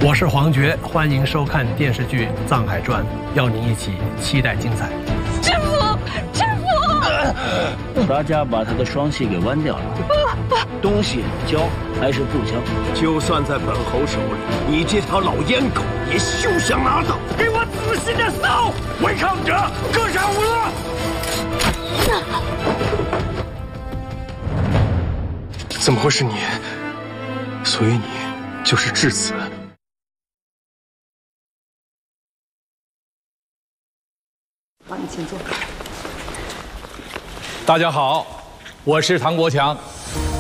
我是黄觉，欢迎收看电视剧《藏海传》，邀您一起期待精彩。 师傅，师傅！ 大家把他的双膝给剜掉了，东西交还是不交？ 就算在本侯手里，你这条老烟狗也休想拿到！给我仔细的搜，违抗者各杀无论！ 怎么会是你？所以你就是质子。 好，你请坐。 大家好，我是唐国强。